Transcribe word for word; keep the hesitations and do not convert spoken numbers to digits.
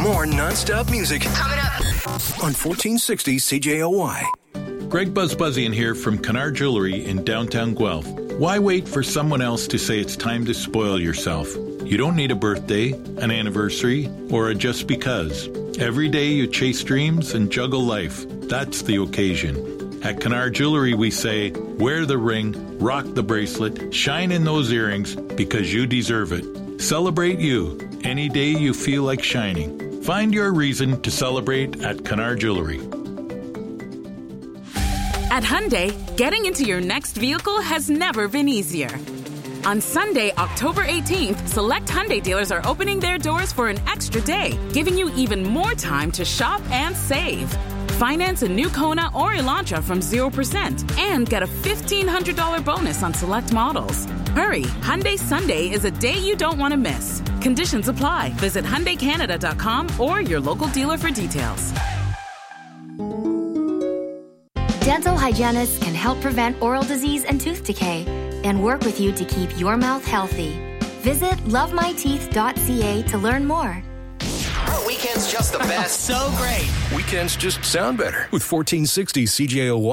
more non-stop music. Coming up On fourteen sixty C J O Y. Greg Buzzbuzzian here from Kennard Jewelry in downtown Guelph. Why wait for someone else to say it's time to spoil yourself? You don't need a birthday, an anniversary, or a just because. Every day you chase dreams and juggle life. That's the occasion. At Kennard Jewelry, we say, wear the ring, rock the bracelet, shine in those earrings because you deserve it. Celebrate you any day you feel like shining. Find your reason to celebrate at Kennard Jewelry. At Hyundai, getting into your next vehicle has never been easier. On Sunday, October eighteenth, select Hyundai dealers are opening their doors for an extra day, giving you even more time to shop and save. Finance a new Kona or Elantra from zero percent and get a fifteen hundred dollars bonus on select models. Hurry, Hyundai Sunday is a day you don't want to miss. Conditions apply. Visit Hyundai Canada dot com or your local dealer for details. Dental hygienists can help prevent oral disease and tooth decay and work with you to keep your mouth healthy. Visit love my teeth dot c a to learn more. Our weekend's just the best. So great. Weekends just sound better with fourteen sixty C J O Y.